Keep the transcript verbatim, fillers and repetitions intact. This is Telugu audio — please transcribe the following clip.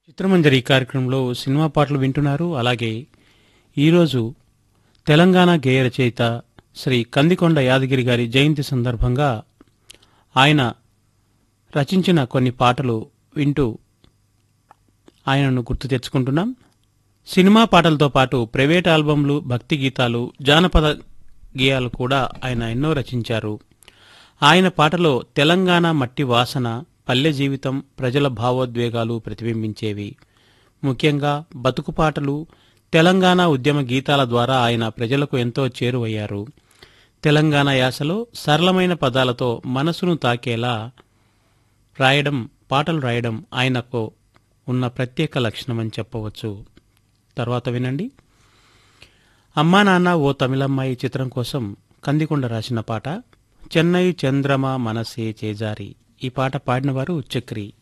చిత్రమంజరి ఈ కార్యక్రమంలో సినిమా పాటలు వింటున్నారు. అలాగే ఈరోజు తెలంగాణ గేయ రచయిత శ్రీ కందికొండ యాదగిరి గారి జయంతి సందర్భంగా ఆయన రచించిన కొన్ని పాటలు వింటూ ఆయనను గుర్తు తెచ్చుకుంటున్నాం. సినిమా పాటలతో పాటు ప్రైవేట్ ఆల్బమ్లు, భక్తి గీతాలు, జానపద గేయాలు కూడా ఆయన ఎన్నో రచించారు. ఆయన పాటలో తెలంగాణ మట్టి వాసన, పల్లె జీవితం, ప్రజల భావోద్వేగాలు ప్రతిబింబించేవి. ముఖ్యంగా బతుకు పాటలు, తెలంగాణ ఉద్యమ గీతాల ద్వారా ఆయన ప్రజలకు ఎంతో చేరువయ్యారు. తెలంగాణ యాసలో సరళమైన పదాలతో మనసును తాకేలా రాయడం, పాటలు రాయడం ఆయనకు ఉన్న ప్రత్యేక లక్షణమని చెప్పవచ్చు. తర్వాత వినండి. అమ్మా నాన్న ఓ తమిళమ్మాయి చిత్రం కోసం కందికొండ రాసిన పాట చెన్నై చంద్రమ మనసే చేజారి. ఈ పాట పాడినవారు చక్రి.